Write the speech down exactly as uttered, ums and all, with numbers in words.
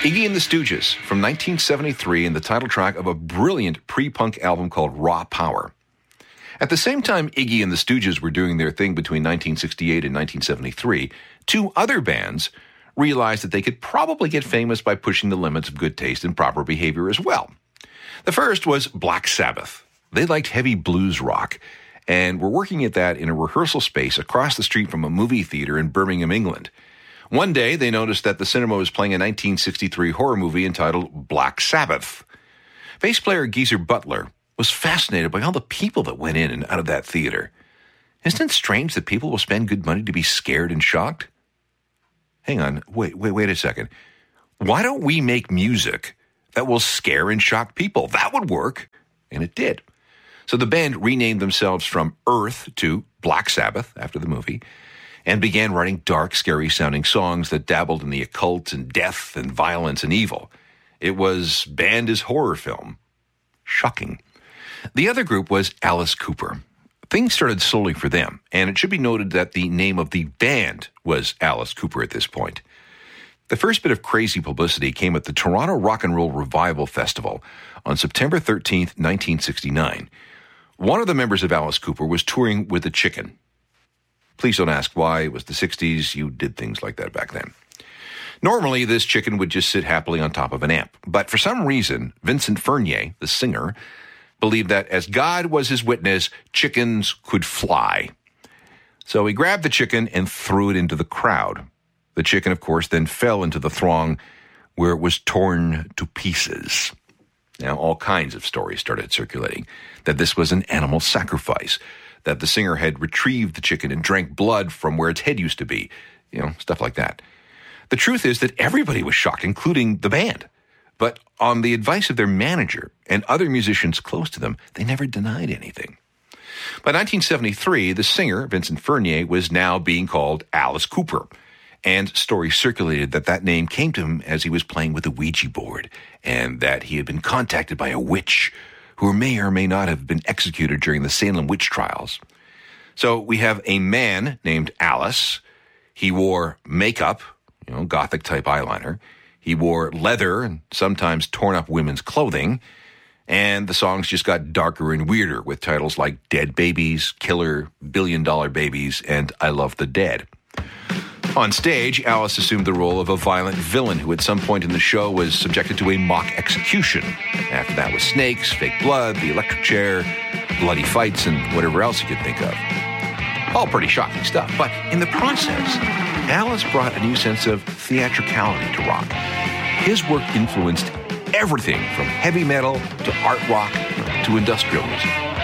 Iggy and the Stooges from nineteen seventy-three and the title track of a brilliant pre-punk album called Raw Power. At the same time Iggy and the Stooges were doing their thing between nineteen sixty-eight and nineteen seventy-three, two other bands realized that they could probably get famous by pushing the limits of good taste and proper behavior as well. The first was Black Sabbath. They liked heavy blues rock and were working at that in a rehearsal space across the street from a movie theater in Birmingham, England. One day, they noticed that the cinema was playing a nineteen sixty-three horror movie entitled Black Sabbath. Bass player Geezer Butler was fascinated by all the people that went in and out of that theater. Isn't it strange that people will spend good money to be scared and shocked? Hang on, wait, wait, wait a second. Why don't we make music that will scare and shock people? That would work. And it did. So the band renamed themselves from Earth to Black Sabbath after the movie and began writing dark, scary-sounding songs that dabbled in the occult and death and violence and evil. It was banned as horror film. Shocking. The other group was Alice Cooper. Things started slowly for them, and it should be noted that the name of the band was Alice Cooper at this point. The first bit of crazy publicity came at the Toronto Rock and Roll Revival Festival on September thirteenth, nineteen sixty-nine. One of the members of Alice Cooper was touring with a chicken. Please don't ask why. It was the sixties. You did things like that back then. Normally, this chicken would just sit happily on top of an amp. But for some reason, Vincent Furnier, the singer, believed that as God was his witness, chickens could fly. So he grabbed the chicken and threw it into the crowd. The chicken, of course, then fell into the throng where it was torn to pieces. Now, all kinds of stories started circulating that this was an animal sacrifice, that the singer had retrieved the chicken and drank blood from where its head used to be, you know, stuff like that. The truth is that everybody was shocked, including the band. But on the advice of their manager and other musicians close to them, they never denied anything. By nineteen seventy-three, the singer, Vincent Furnier, was now being called Alice Cooper. And stories circulated that that name came to him as he was playing with a Ouija board, and that he had been contacted by a witch who may or may not have been executed during the Salem witch trials. So we have a man named Alice. He wore makeup, you know, gothic-type eyeliner. He wore leather and sometimes torn-up women's clothing. And the songs just got darker and weirder with titles like Dead Babies, Killer, Billion Dollar Babies, and I Love the Dead. On stage, Alice assumed the role of a violent villain who at some point in the show was subjected to a mock execution. After that was snakes, fake blood, the electric chair, bloody fights, and whatever else you could think of. All pretty shocking stuff. But in the process, Alice brought a new sense of theatricality to rock. His work influenced everything from heavy metal to art rock to industrial music.